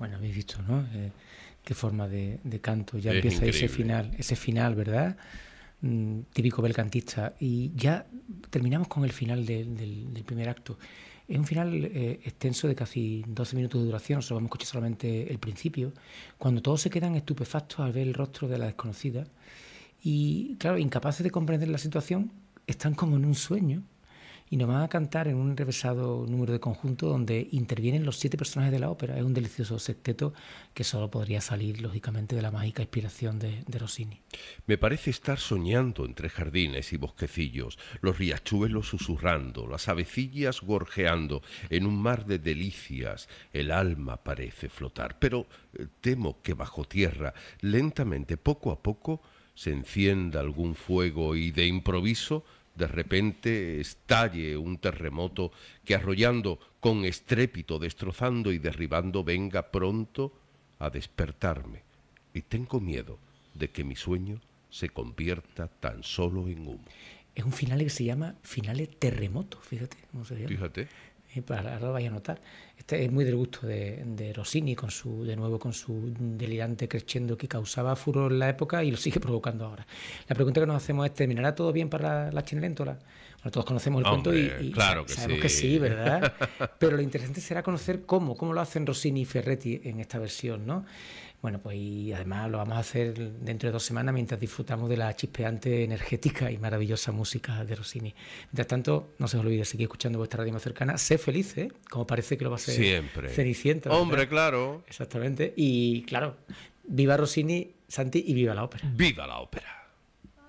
Bueno, habéis visto, ¿no? Qué forma de canto. Ya Es empieza increíble. ese final, ¿verdad? Típico belcantista. Y ya terminamos con el final del primer acto. Es un final extenso de casi 12 minutos de duración, solo vamos a escuchar solamente el principio, cuando todos se quedan estupefactos al ver el rostro de la desconocida y, claro, incapaces de comprender la situación, están como en un sueño y nos van a cantar en un enrevesado número de conjunto donde intervienen los 7 personajes de la ópera. Es un delicioso sexteto que solo podría salir, lógicamente, de la mágica inspiración de Rossini. Me parece estar soñando entre jardines y bosquecillos, los riachuelos susurrando, las avecillas gorjeando, en un mar de delicias el alma parece flotar. Pero temo que bajo tierra, lentamente, poco a poco, se encienda algún fuego y de improviso, de repente estalle un terremoto que arrollando con estrépito, destrozando y derribando, venga pronto a despertarme. Y tengo miedo de que mi sueño se convierta tan solo en humo. Es un final que se llama Finale Terremoto, fíjate cómo se llama. Fíjate. Ahora lo vais a notar. Este es muy del gusto de Rossini, de nuevo con su delirante crescendo que causaba furor en la época y lo sigue provocando ahora. La pregunta que nos hacemos es, ¿terminará todo bien para la Cenerentola? Bueno, todos conocemos el cuento y claro que sabemos sí. que sí, ¿verdad? Pero lo interesante será conocer cómo lo hacen Rossini y Ferretti en esta versión, ¿no? Bueno, pues y además lo vamos a hacer dentro de 2 semanas mientras disfrutamos de la chispeante, energética y maravillosa música de Rossini. Mientras tanto, no se os olvide seguir escuchando vuestra radio más cercana. Sé feliz, ¿eh? Como parece que lo va a ser Siempre. Cenicienta, ¿verdad? Hombre, claro. Exactamente. Y claro, viva Rossini, Santi, y viva la ópera. ¡Viva la ópera!